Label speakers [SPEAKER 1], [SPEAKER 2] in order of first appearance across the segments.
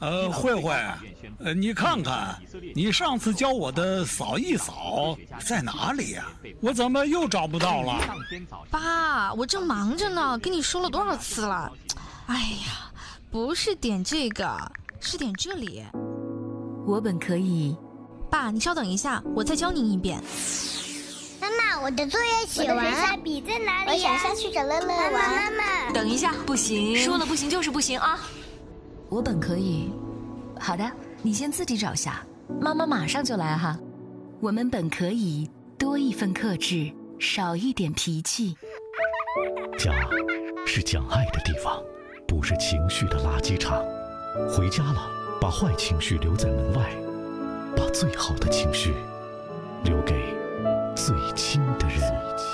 [SPEAKER 1] 慧慧，你看看，你上次教我的扫一扫在哪里呀？我怎么又找不到了？
[SPEAKER 2] 爸，我正忙着呢，跟你说了多少次了？哎呀，不是点这个，是点这里。
[SPEAKER 3] 我本可以。
[SPEAKER 2] 爸，你稍等一下，我再教您一遍。
[SPEAKER 4] 妈妈，我的作业写完了。我的水彩笔在哪里呀？我想下去找乐乐玩。妈妈，
[SPEAKER 3] 等一下，不行，
[SPEAKER 2] 说了不行就是不行啊！
[SPEAKER 3] 我本可以。好的，你先自己找下，妈妈马上就来哈。我们本可以多一份克制，少一点脾气。
[SPEAKER 5] 家是讲爱的地方，不是情绪的垃圾场。回家了，把坏情绪留在门外，把最好的情绪留给最亲的人。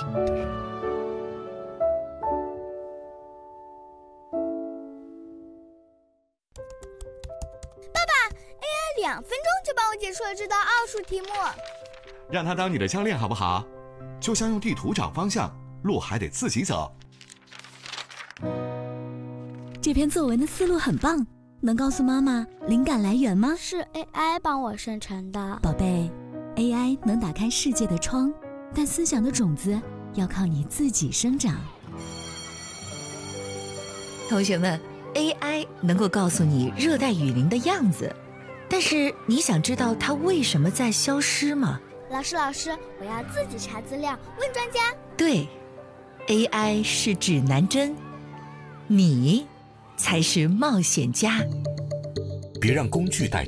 [SPEAKER 4] 爸爸 ，AI 2分钟就帮我解出了这道奥数题目。
[SPEAKER 6] 让他当你的教练好不好？就像用地图找方向，路还得自己走。
[SPEAKER 7] 这篇作文的思路很棒，能告诉妈妈灵感来源吗？
[SPEAKER 4] 是 AI 帮我生成的。
[SPEAKER 7] 宝贝， AI 能打开世界的窗，但思想的种子要靠你自己生长。
[SPEAKER 3] 同学们， AI 能够告诉你热带雨林的样子，但是你想知道它为什么在消失吗？
[SPEAKER 4] 老师，我要自己查资料，问专家。
[SPEAKER 3] 对， AI 是指南针，你才是冒险家。
[SPEAKER 8] 别让工具代替